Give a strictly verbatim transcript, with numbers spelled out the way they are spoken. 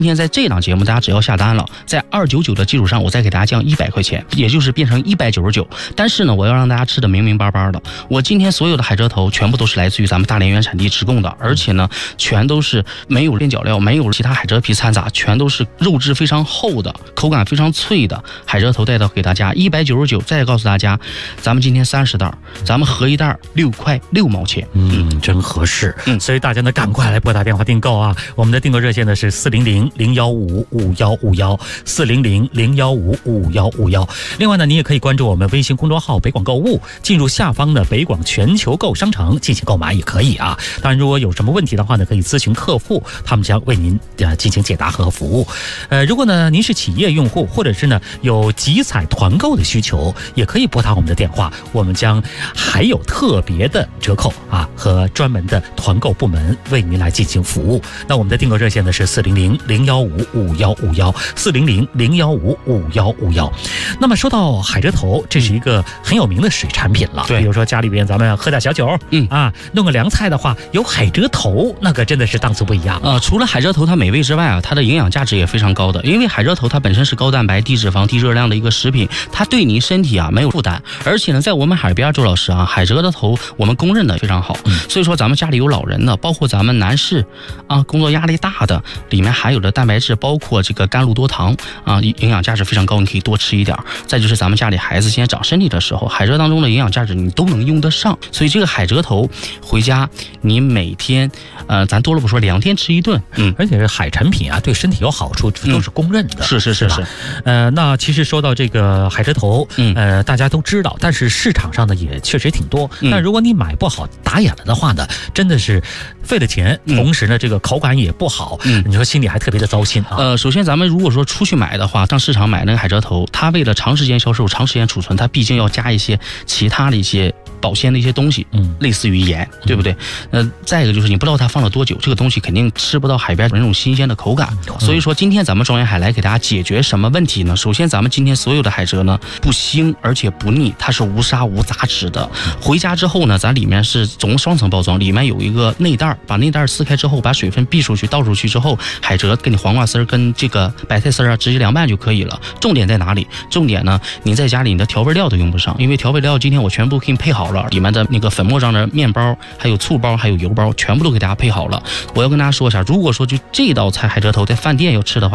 今天在这档节目，大家只要下单了，在二九九的基础上，我再给大家降一百块钱，也就是变成一百九十九。但是呢，我要让大家吃的明明白白的。我今天所有的海蜇头全部都是来自于咱们大连原产地直供的，而且呢，全都是没有边角料，没有其他海蜇皮掺杂，全都是肉质非常厚的，口感非常脆的海蜇头带到给大家一百九十九。再告诉大家，咱们今天三十袋，咱们合一袋六块六毛钱， 嗯，真合适。 嗯， 所以大家呢赶快来拨打电话订购啊！我们的订购热线呢是四零零零幺五五幺五幺四零零零幺五五幺五幺。另外呢，你也可以关注我们微信公众号北广购物，进入下方的北广全球购商城进行购买也可以啊。当然，如果有什么问题的话呢，可以咨询客户，他们将为您呃进行解答和服务。呃，如果呢您是企业用户，或者是呢有集采团购的需求，也可以拨打我们的电话，我们将还有特别的折扣啊和专门的团购部门为您来进行服务。那我们的订购热线呢是四零零零幺五五幺五幺四零零零幺五五幺五幺。那么说到海蜇头，这是一个很有名的水产品了。 对， 比如说家里边咱们喝点小酒， 嗯啊，弄个凉菜的话，有海蜇头，那个真的是档次不一样。 呃，除了海蜇头它美味之外啊，它的营养价值也非常高的。因为海蜇头它本身是高蛋白、低脂肪、低热量的一个食品，它对你身体啊没有负担。而且呢，在我们海边，周老师啊，海蜇的头我们公认的非常好。嗯，所以说咱们家里有老人的，包括咱们男士啊，工作压力大的，里面含有的蛋白质，包括这个甘露多糖啊，营养价值非常高，你可以多吃一点。再就是咱们家里孩子现在长身体的时候，海蜇当中的营养价值你都能用得上。所以这个海蜇头回家，你每天呃，咱多了不说，两天吃一顿。嗯， 而且海产品啊，对身体有好处，都是公认的。 嗯、是是是是。 呃，那其实说到这个海蜇头， 嗯， 呃，大家都知道，但是市场上呢也确实挺多。嗯、但如果你买不好，打眼了的话呢，真的是费了钱， 嗯、 同时呢，这个口感也不好。嗯，你说心里还特别的糟心啊。 呃，首先咱们如果说出去买的话，上市场买那个海蜇头，它为了长时间销售、长时间储存，它毕竟要加一些其他的一些保鲜的一些东西，嗯，类似于盐，对不对？呃，再一个就是你不知道它放了多久，这个东西肯定吃不到海边那种新鲜的口感。嗯、所以说，今天咱们庄园海来给大家解决什么问题呢？首先，咱们今天所有的海蜇呢不腥而且不腻，它是无沙无杂质的。回家之后呢，咱里面是总双层包装，里面有一个内袋，把内袋撕开之后，把水分避出去、倒出去之后，海蜇跟你黄瓜丝跟这个白菜丝啊直接凉拌就可以了。重点在哪里？重点呢，你在家里你的调味料都用不上，因为调味料今天我全部给你配好了，里面的那个粉末状的面包，还有醋包，还有油包，全部都给大家配好了。我要跟大家说一下，如果说就这道菜海蜇头在饭店要吃的话，